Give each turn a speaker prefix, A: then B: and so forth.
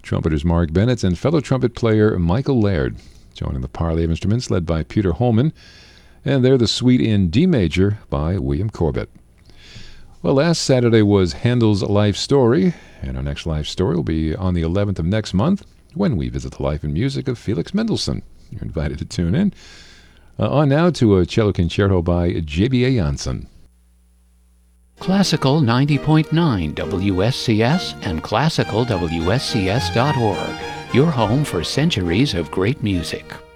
A: trumpeters Mark Bennett and fellow trumpet player Michael Laird, joining the parley of instruments led by Peter Holman, and they're the Suite in D major by William Corbett. Well, last Saturday was Handel's life story, and our next life story will be on the 11th of next month when we visit the life and music of Felix Mendelssohn. You're invited to tune in. On now to a cello concerto by J.B.A. Janssen.
B: Classical 90.9 WSCS and classicalwscs.org, your home for centuries of great music.